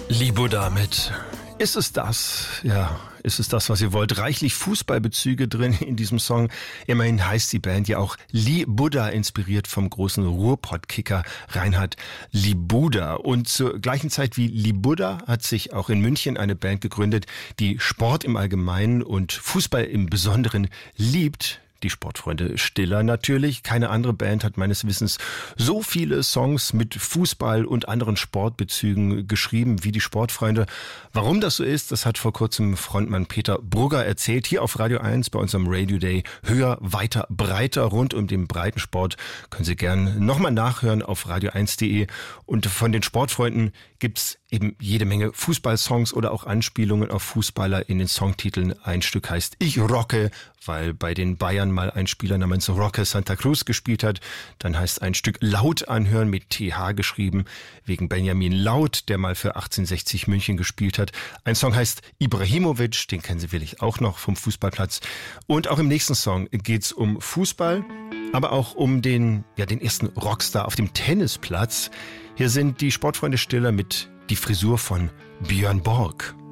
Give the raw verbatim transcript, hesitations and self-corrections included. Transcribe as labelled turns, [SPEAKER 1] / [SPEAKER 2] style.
[SPEAKER 1] Libuda mit. Ist es das? Ja, ist es das, was ihr wollt? Reichlich Fußballbezüge drin in diesem Song. Immerhin heißt die Band ja auch Libuda, inspiriert vom großen Ruhrpott-Kicker Reinhard Libuda. Und zur gleichen Zeit wie Libuda hat sich auch in München eine Band gegründet, die Sport im Allgemeinen und Fußball im Besonderen liebt. Die Sportfreunde Stiller natürlich. Keine andere Band hat meines Wissens so viele Songs mit Fußball und anderen Sportbezügen geschrieben wie die Sportfreunde. Warum das so ist, das hat vor kurzem Frontmann Peter Brugger erzählt. Hier auf Radio eins bei unserem Radio Day. Höher, weiter, breiter rund um den Breitensport. Können Sie gern nochmal nachhören auf radio eins punkt de. Und von den Sportfreunden gibt's eben jede Menge Fußballsongs oder auch Anspielungen auf Fußballer in den Songtiteln. Ein Stück heißt Ich rocke, weil bei den Bayern mal ein Spieler namens Roque Santa Cruz gespielt hat. Dann heißt ein Stück Laut anhören, mit T H geschrieben, wegen Benjamin Laut, der mal für achtzehnhundertsechzig München gespielt hat. Ein Song heißt Ibrahimovic, den kennen Sie vielleicht auch noch vom Fußballplatz. Und auch im nächsten Song geht's um Fußball, aber auch um den, ja, den ersten Rockstar auf dem Tennisplatz. Hier sind die Sportfreunde Stiller mit Die Frisur von Björn Borg.